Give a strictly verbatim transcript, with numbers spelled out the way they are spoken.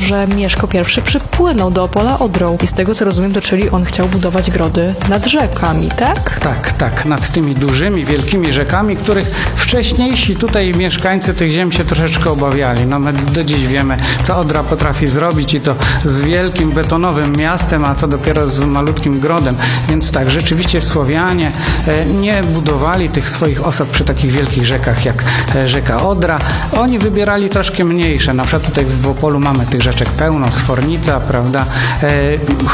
że Mieszko I przypłynął do Opola Odrą i z tego co rozumiem, to czyli on chciał budować grody nad rzekami, tak? Tak, tak, nad tymi dużymi, wielkimi rzekami, których wcześniejsi tutaj mieszkańcy tych ziem się troszeczkę obawiali. No my do dziś wiemy, co Odra potrafi zrobić i to z wielkim betonowym miastem, a co dopiero z malutkim grodem. Więc tak, rzeczywiście Słowianie e, nie budowali tych swoich osad przy takich wielkich rzekach jak e, rzeka Odra. Oni wybierali troszkę mniejsze. Na przykład tutaj w Opolu mamy tych rzeczek pełno, Sfornica, prawda? E,